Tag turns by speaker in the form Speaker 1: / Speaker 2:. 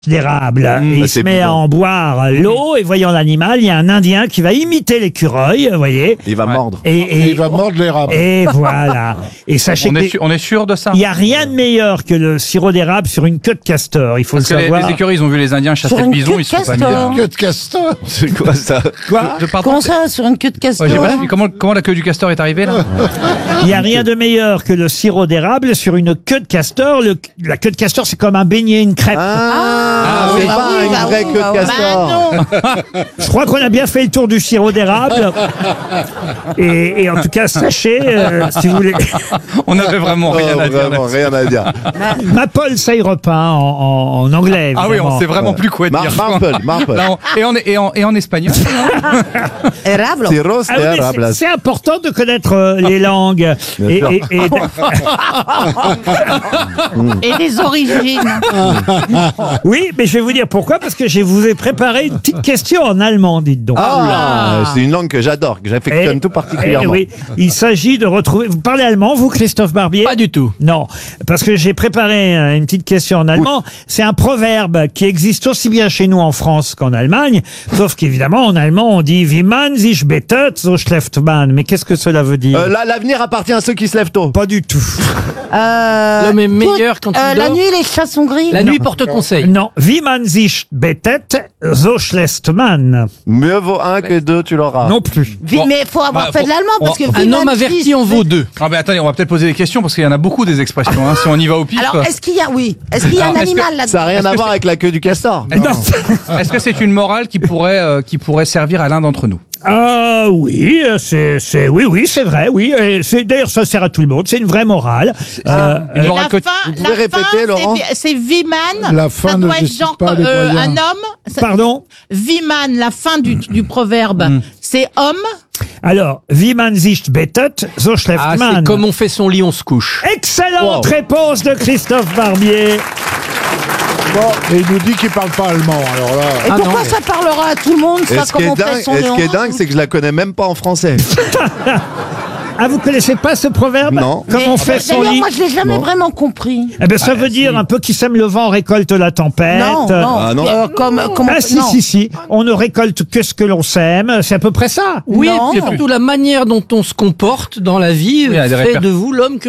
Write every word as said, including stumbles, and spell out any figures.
Speaker 1: d'érable.
Speaker 2: Mmh,
Speaker 1: et il
Speaker 2: bah,
Speaker 1: se
Speaker 2: c'est
Speaker 1: met à
Speaker 2: évident.
Speaker 1: en boire l'eau et voyant l'animal, il y a un Indien qui va imiter l'écureuil, vous voyez.
Speaker 2: Il va mordre.
Speaker 1: Et, et,
Speaker 3: Il va mordre l'érable.
Speaker 1: et voilà. Et sachez
Speaker 4: On est,
Speaker 1: qu'il
Speaker 4: su- on est sûr de ça?
Speaker 1: n'y a rien de meilleur que le sirop d'érable sur une queue de castor. Il faut
Speaker 4: Parce
Speaker 1: le
Speaker 4: que les,
Speaker 1: savoir.
Speaker 4: les écureuils, ils ont vu les Indiens chasser
Speaker 5: Sur
Speaker 4: le
Speaker 5: une
Speaker 4: bison,
Speaker 5: queue de
Speaker 4: ils se sont pas mis
Speaker 5: castor.
Speaker 4: à...
Speaker 3: Queue de castor.
Speaker 2: C'est quoi ça?
Speaker 1: Quoi
Speaker 4: Je pardon,
Speaker 5: Comment
Speaker 4: c'est-
Speaker 5: ça, sur une queue de castor?
Speaker 4: Ouais, j'ai pas suivi. comment, comment la queue du castor est arrivée là?
Speaker 1: Il n'y a rien de meilleur que le sirop d'érable sur une queue de castor. Le- la queue de castor, c'est comme un beignet, une crêpe.
Speaker 2: Ah,
Speaker 5: oui,
Speaker 2: c'est
Speaker 5: bah
Speaker 2: pas
Speaker 5: oui,
Speaker 2: une
Speaker 5: bah
Speaker 2: vraie
Speaker 5: oui,
Speaker 2: queue
Speaker 5: bah
Speaker 2: de
Speaker 5: oui.
Speaker 2: castor.
Speaker 1: Je crois qu'on a bien fait le tour du sirop d'érable. Et, et en tout cas, sachez, euh, si vous voulez,
Speaker 4: On avait vraiment rien
Speaker 2: Oh,
Speaker 4: à dire.
Speaker 2: vraiment,
Speaker 4: là.
Speaker 2: rien à dire.
Speaker 1: Maple syrup hein, en, en, en anglais.
Speaker 4: Ah oui, on
Speaker 1: évidemment.
Speaker 4: sait vraiment plus quoi
Speaker 2: Mar-
Speaker 4: dire.
Speaker 2: Marple, Marple.
Speaker 4: Là, on- et, en, et, en, et en espagnol.
Speaker 5: Érable.
Speaker 2: Sirop
Speaker 1: Ah oui, mais
Speaker 2: d'érable.
Speaker 1: c'est- c'est important de connaître euh, les langues. Et,
Speaker 2: sûr.
Speaker 1: et- et-
Speaker 5: Et les origines.
Speaker 1: oui, mais je vais vous dire pourquoi, parce que je vous ai préparé une petite question en allemand, dites donc.
Speaker 2: Ah, c'est une langue que j'adore, que j'affectionne
Speaker 1: Eh,
Speaker 2: tout
Speaker 1: eh
Speaker 2: particulièrement.
Speaker 1: oui, il s'agit de retrouver. Vous parlez allemand, vous, Christophe Barbier?
Speaker 6: Pas du tout.
Speaker 1: Non, parce que j'ai préparé euh, une petite question en allemand. C'est un proverbe qui existe aussi bien chez nous en France qu'en Allemagne, sauf qu'évidemment en allemand on dit Wie man sich bettet, so schläft man. Mais qu'est-ce que cela veut dire?
Speaker 2: Euh, là, l'avenir appartient à ceux qui se lèvent tôt.
Speaker 1: Pas du tout.
Speaker 5: Euh,
Speaker 6: L'homme est meilleur quand il
Speaker 5: euh, La
Speaker 6: dort.
Speaker 5: nuit, les chats sont gris.
Speaker 6: La nuit porte conseil.
Speaker 1: Non, Wie man sich bettet, so schläft man.
Speaker 2: Mieux vaut un que deux, tu l'auras.
Speaker 1: Non plus.
Speaker 5: Vi-
Speaker 4: Bon.
Speaker 5: Mais il faut avoir
Speaker 4: Bah,
Speaker 5: fait
Speaker 4: faut-
Speaker 5: de l'allemand parce que
Speaker 6: Un
Speaker 5: Wie
Speaker 6: homme
Speaker 5: man
Speaker 6: averti
Speaker 5: sich
Speaker 6: en vaut deux.
Speaker 4: Ah ben attendez, on va peut-être poser des questions parce qu'il y en a beaucoup des expressions. Hein, si on y va au pif.
Speaker 5: Alors, est-ce qu'il y a, oui, est-ce qu'il y a
Speaker 4: Alors,
Speaker 5: un
Speaker 4: est-ce que-
Speaker 5: animal là-dedans?
Speaker 2: Ça n'a rien à voir avec la queue du castor.
Speaker 1: Non.
Speaker 4: Est-ce que c'est une morale qui pourrait, euh, qui pourrait servir à l'un d'entre nous?
Speaker 1: Ah oui, euh, c'est, c'est, oui, oui, c'est vrai, oui. Et c'est, d'ailleurs, ça sert à tout le monde. C'est une vraie morale. Euh,
Speaker 4: Une
Speaker 7: Et
Speaker 4: morale
Speaker 7: la
Speaker 4: que-
Speaker 7: fin,
Speaker 2: Vous pouvez
Speaker 7: la
Speaker 2: répéter,
Speaker 7: fin,
Speaker 2: Laurent
Speaker 7: c'est- c'est Viman.
Speaker 3: La fin
Speaker 7: ça
Speaker 3: ne
Speaker 7: doit être
Speaker 3: décide
Speaker 7: genre
Speaker 3: pas des
Speaker 7: euh,
Speaker 3: moyens.
Speaker 7: un homme. Ça-
Speaker 1: pardon.
Speaker 7: Viman, la fin du, du proverbe, c'est homme.
Speaker 1: Alors, Wie man sich bettet, so schläft
Speaker 6: Ah,
Speaker 1: man.
Speaker 6: c'est comme on fait son lit, on se couche.
Speaker 1: Excellente
Speaker 2: Wow.
Speaker 1: réponse de Christophe Barbier.
Speaker 3: Bon, et il nous dit qu'il parle pas allemand. Alors là,
Speaker 5: Et
Speaker 6: Ah
Speaker 5: pourquoi
Speaker 6: non,
Speaker 5: ça parlera à tout le monde,
Speaker 2: Et
Speaker 5: ça,
Speaker 2: ce qui
Speaker 5: comme
Speaker 2: est
Speaker 5: on fait
Speaker 2: dingue,
Speaker 5: son
Speaker 2: et ce qui est
Speaker 5: léon
Speaker 2: dingue, c'est que je la connais même pas en français.
Speaker 1: Ah, vous connaissez pas ce proverbe?
Speaker 2: Non.
Speaker 1: Comme on
Speaker 5: Mais-
Speaker 1: fait son
Speaker 5: D'ailleurs,
Speaker 1: lit.
Speaker 5: moi, je l'ai jamais
Speaker 2: Non.
Speaker 5: vraiment compris.
Speaker 1: Eh ben, ça veut dire un peu qui sème le vent récolte la tempête.
Speaker 5: Non, non.
Speaker 2: Ah, non.
Speaker 5: Euh, comme, comme
Speaker 1: Ah
Speaker 5: on-
Speaker 1: si,
Speaker 5: non.
Speaker 1: si, si. On ne récolte que ce que l'on sème. C'est à peu près ça.
Speaker 6: Oui,
Speaker 5: Non.
Speaker 6: et puis surtout la manière dont on se comporte dans la vie
Speaker 4: Oui, il y a des
Speaker 6: fait
Speaker 4: réper-
Speaker 6: de vous l'homme que